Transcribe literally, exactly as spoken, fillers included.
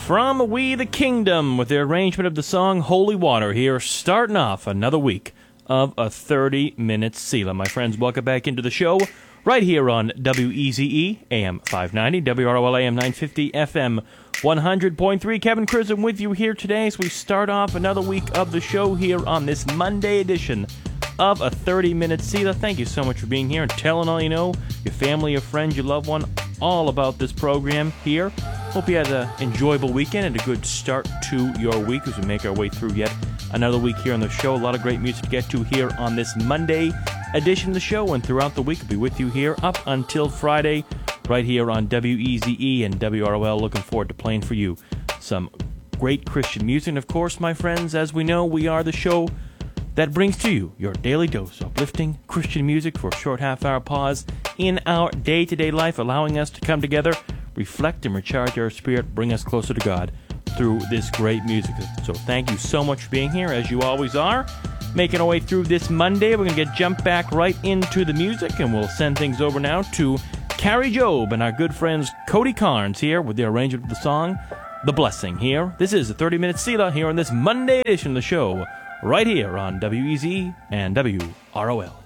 from We the Kingdom with their arrangement of the song Holy Water here, starting off another week of a thirty-minute Selah. My friends, welcome back into the show right here on W E Z E, A M five ninety, W R O L A M nine fifty, F M one hundred point three. Kevin Crism with you here today as we start off another week of the show here on this Monday edition of a thirty-minute Selah. Thank you so much for being here and telling all you know, your family, your friends, your loved one, all about this program here. Hope you had an enjoyable weekend and a good start to your week as we make our way through yet another week here on the show. A lot of great music to get to here on this Monday edition of the show, and throughout the week we'll be with you here up until Friday right here on W E Z E and W R O L. Looking forward to playing for you some great Christian music. And of course, my friends, as we know, we are the show that brings to you your daily dose of uplifting Christian music for a short half-hour pause in our day-to-day life, allowing us to come together, reflect and recharge our spirit, bring us closer to God through this great music. So thank you so much for being here, as you always are. Making our way through this Monday, we're going to get jump back right into the music, and we'll send things over now to Carrie Job and our good friends Cody Carnes here with the arrangement of the song The Blessing here. This is the thirty-minute Selah here on this Monday edition of the show, right here on W E Z and W R O L.